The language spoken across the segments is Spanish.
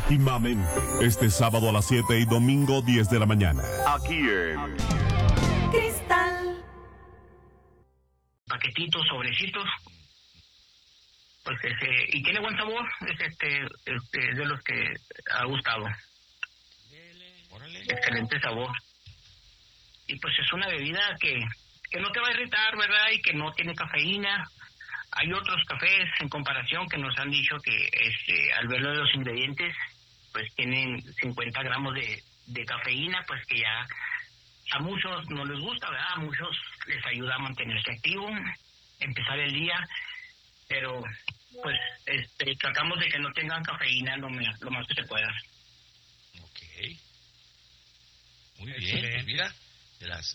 íntimamente este sábado a las 7 y domingo 10 de la mañana. Aquí en Cristal. Paquetitos, sobrecitos, pues y tiene buen sabor, es de los que ha gustado. Excelente sabor. Y pues es una bebida que no te va a irritar, ¿verdad? Y que no tiene cafeína. Hay otros cafés en comparación que nos han dicho que al verlo de los ingredientes, pues tienen 50 gramos de cafeína, pues que ya a muchos no les gusta, ¿verdad? A muchos les ayuda a mantenerse activo, empezar el día, pero pues tratamos de que no tengan cafeína lo más que se pueda. Ok. Muy bien, pues mira, de las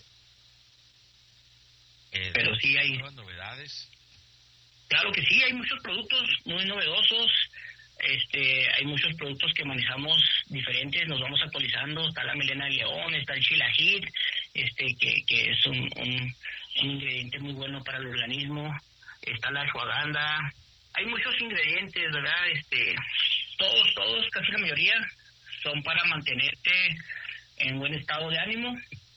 pero sí hay nuevas novedades. Claro que sí, hay muchos productos muy novedosos, hay muchos productos que manejamos diferentes, nos vamos actualizando, está la melena de león, está el chilajit, que es un ingrediente muy bueno para el organismo, está la ashwagandha, hay muchos ingredientes, ¿verdad? Todos, casi la mayoría, son para mantenerte en buen estado de ánimo,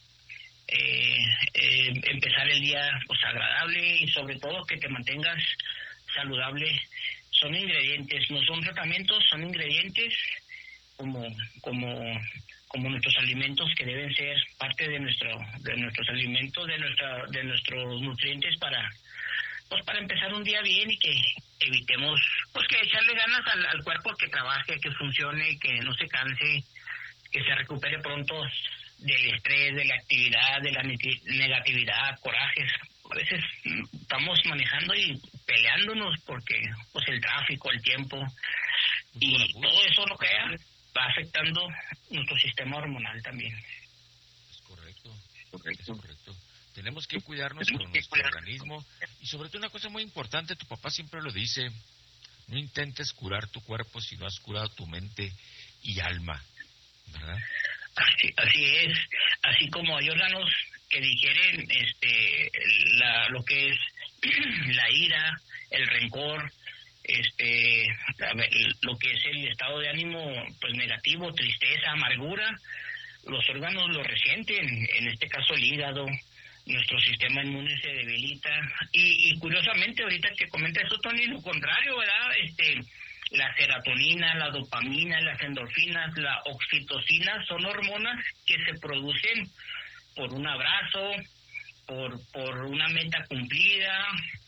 empezar el día pues agradable y sobre todo que te mantengas saludable. Son ingredientes, no son tratamientos, son ingredientes como nuestros alimentos, que deben ser parte de nuestros alimentos, de nuestros nutrientes para empezar un día bien y que evitemos pues que echarle ganas al cuerpo, que trabaje, que funcione, que no se canse, que se recupere pronto del estrés, de la actividad, de la negatividad, corajes. A veces estamos manejando y peleándonos porque pues el tráfico, el tiempo, y todo eso lo crea, va afectando nuestro sistema hormonal también. Es correcto. Es correcto. Tenemos que cuidarnos con nuestro organismo y sobre todo una cosa muy importante, tu papá siempre lo dice, no intentes curar tu cuerpo si no has curado tu mente y alma, ¿verdad? Así es, así como hay órganos que digieren lo que es la ira, el rencor, lo que es el estado de ánimo pues negativo, tristeza, amargura, los órganos lo resienten, en este caso el hígado, nuestro sistema inmune se debilita y curiosamente ahorita que comenta eso, Tony, lo contrario, ¿verdad? La serotonina, la dopamina, las endorfinas, la oxitocina son hormonas que se producen por un abrazo, por una meta cumplida,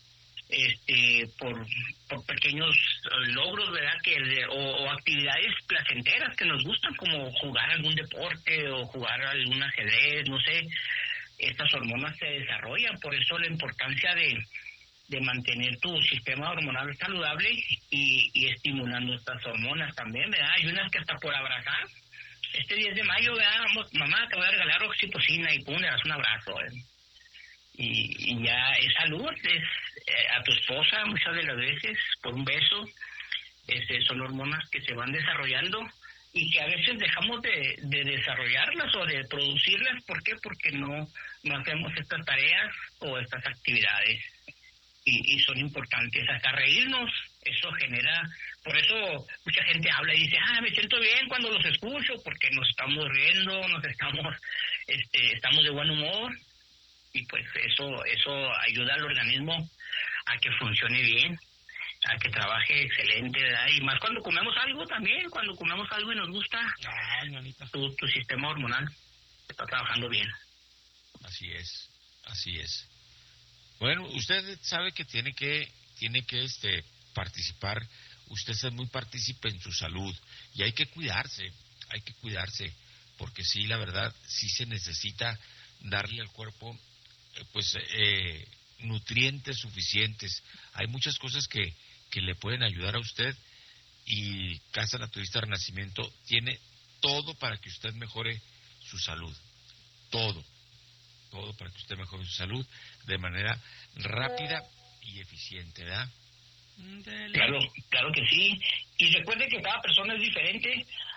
por pequeños logros, ¿verdad? O actividades placenteras que nos gustan, como jugar algún deporte o jugar algún ajedrez, no sé. Estas hormonas se desarrollan, por eso la importancia de mantener tu sistema hormonal saludable y estimulando estas hormonas también, ¿verdad? Hay unas que hasta por abrazar. Este 10 de mayo, ¿verdad? Vamos, mamá, te voy a regalar oxitocina y pum, le das un abrazo, ¿eh? Y ya es salud, a tu esposa muchas de las veces, por un beso, son hormonas que se van desarrollando y que a veces dejamos de desarrollarlas o de producirlas. ¿Por qué? Porque no hacemos estas tareas o estas actividades. Y son importantes, hasta reírnos, eso genera, por eso mucha gente habla y dice, me siento bien cuando los escucho, porque nos estamos riendo, estamos de buen humor, y pues eso ayuda al organismo a que funcione bien, a que trabaje excelente, ¿verdad? Y más cuando comemos algo también, cuando comemos algo y nos gusta, tu sistema hormonal está trabajando bien. Así es. Bueno, usted sabe que tiene que participar, usted es muy partícipe en su salud y hay que cuidarse, porque sí, la verdad, sí se necesita darle al cuerpo nutrientes suficientes. Hay muchas cosas que le pueden ayudar a usted y Casa Naturista Renacimiento tiene todo para que usted mejore su salud, todo para que usted mejore su salud de manera rápida y eficiente, ¿verdad? Claro que sí. Y recuerde que cada persona es diferente.